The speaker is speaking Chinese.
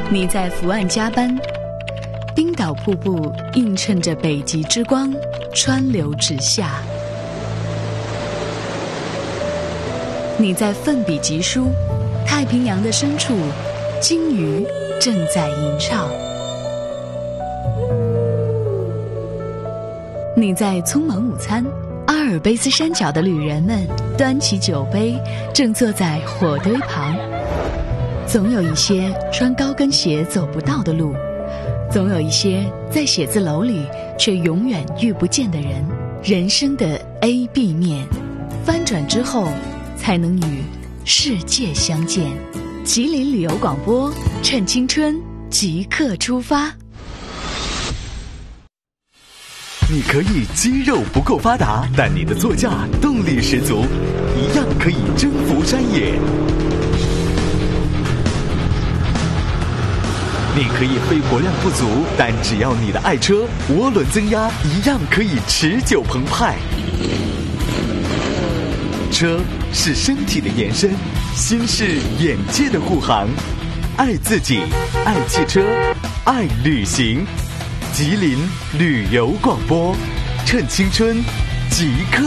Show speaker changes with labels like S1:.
S1: 你在伏案加班，冰岛瀑布映衬着北极之光，川流直下。你在奋笔疾书，太平洋的深处，鲸鱼正在吟唱。你在匆忙午餐，阿尔卑斯山脚的旅人们端起酒杯，正坐在火堆旁。总有一些穿高跟鞋走不到的路，总有一些在写字楼里却永远遇不见的人。人生的 A、B 面，翻转之后才能与世界相见。吉林旅游广播，趁青春即刻出发。
S2: 你可以肌肉不够发达，但你的座驾动力十足，一样可以征服山野。你可以肺活量不足，但只要你的爱车涡轮增压，一样可以持久澎湃。车是身体的延伸，心是眼界的护航。爱自己，爱汽车，爱旅行。吉林旅游广播，趁青春即刻